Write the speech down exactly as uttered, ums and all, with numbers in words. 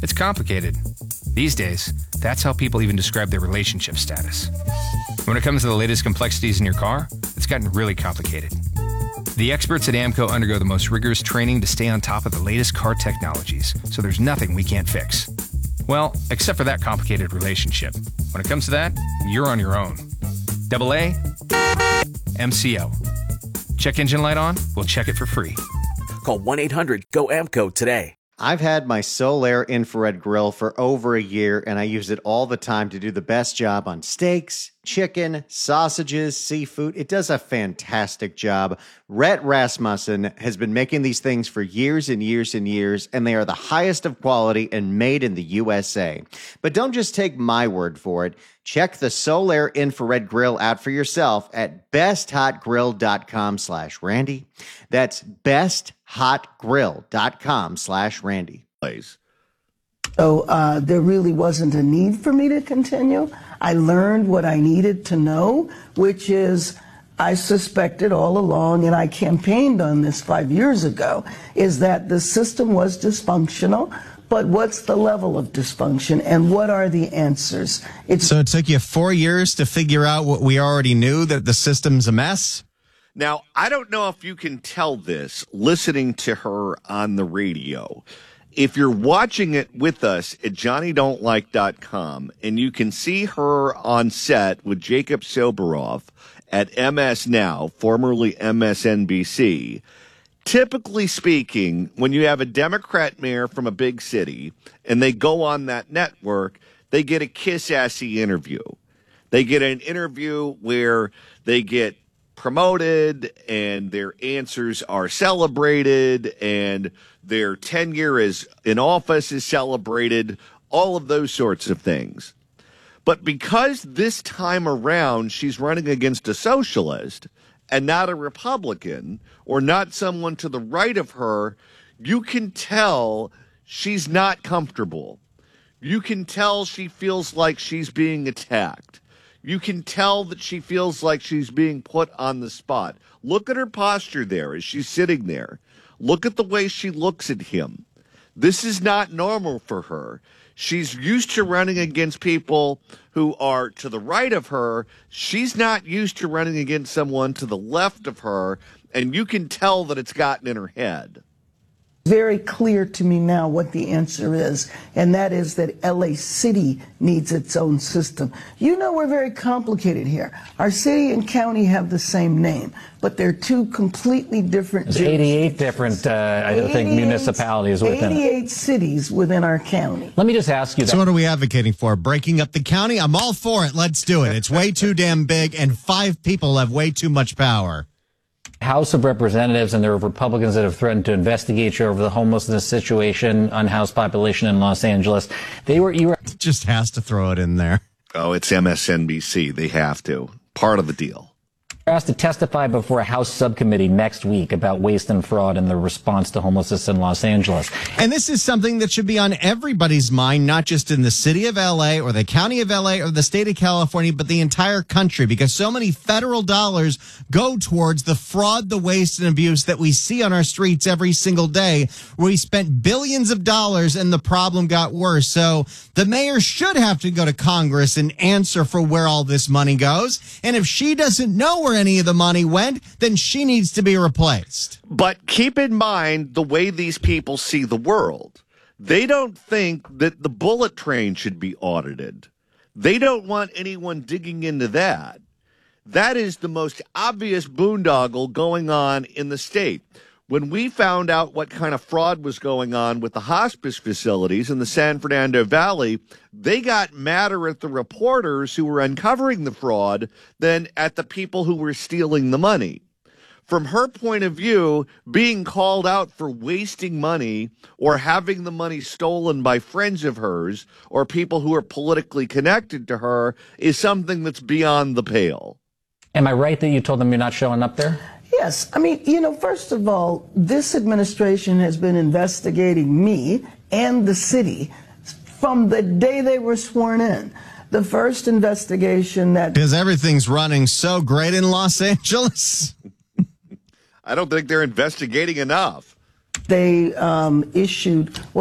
It's complicated. These days, that's how people even describe their relationship status. When it comes to the latest complexities in your car, it's gotten really complicated. The experts at AAMCO undergo the most rigorous training to stay on top of the latest car technologies, so there's nothing we can't fix. Well, except for that complicated relationship. When it comes to that, you're on your own. Double A, M C O. Check engine light on? We'll check it for free. Call one eight hundred G O A M C O today. I've had my Solaire infrared grill for over a year, and I use it all the time to do the best job on steaks, chicken, sausages, seafood. It does a fantastic job. Rhett Rasmussen has been making these things for years and years and years, and they are the highest of quality and made in the U S A. But don't just take my word for it. Check the Solaire infrared grill out for yourself at besthotgrill.com slash Randy. That's besthotgrill.com slash Randy. So uh, there really wasn't a need for me to continue. I learned what I needed to know, which is I suspected all along, and I campaigned on this five years ago, is that the system was dysfunctional. But what's the level of dysfunction, and what are the answers? It's so it took you four years to figure out what we already knew, that the system's a mess? Now, I don't know if you can tell this listening to her on the radio. If you're watching it with us at Johnny Don't Like dot com, and you can see her on set with Jacob Soboroff at M S Now, formerly M S N B C, typically speaking, when you have a Democrat mayor from a big city and they go on that network, they get a kiss-assy interview. They get an interview where they get promoted and their answers are celebrated and their tenure is in office is celebrated, all of those sorts of things. But because this time around she's running against a socialist and not a Republican or not someone to the right of her, you can tell she's not comfortable. You can tell she feels like she's being attacked. You can tell that she feels like she's being put on the spot. Look at her posture there as she's sitting there. Look at the way she looks at him. This is not normal for her. She's used to running against people who are to the right of her. She's not used to running against someone to the left of her, and you can tell that it's gotten in her head. very clear to me now what the answer is, and that is that L A City needs its own system. You know, we're very complicated here. Our city and county have the same name, but they're two completely different. There's eighty-eight different, uh, I think, municipalities within it. eighty-eight cities within our county. Let me just ask you that. So what are we advocating for? Breaking up the county? I'm all for it. Let's do it. It's way too damn big, and five people have way too much power. House of Representatives, and there are Republicans that have threatened to investigate you over the homelessness situation, unhoused population in Los Angeles. They were, you were just has to throw it in there. Oh, it's M S N B C. They have to. Part of the deal. asked to testify before a House subcommittee next week about waste and fraud and the response to homelessness in Los Angeles. And this is something that should be on everybody's mind, not just in the city of L A or the county of L A or the state of California, but the entire country, because so many federal dollars go towards the fraud, the waste, and abuse that we see on our streets every single day, where we spent billions of dollars and the problem got worse. So the mayor should have to go to Congress and answer for where all this money goes. And if she doesn't know where any of the money went, then she needs to be replaced. But keep in mind the way these people see the world. They don't think that the bullet train should be audited. They don't want anyone digging into that. That is the most obvious boondoggle going on in the state. When we found out what kind of fraud was going on with the hospice facilities in the San Fernando Valley, they got madder at the reporters who were uncovering the fraud than at the people who were stealing the money. From her point of view, being called out for wasting money or having the money stolen by friends of hers or people who are politically connected to her is something that's beyond the pale. Am I right that you told them you're not showing up there? Yes. I mean, you know, first of all, this administration has been investigating me and the city from the day they were sworn in. The first investigation that... Because everything's running so great in Los Angeles. I don't think they're investigating enough. They um, issued...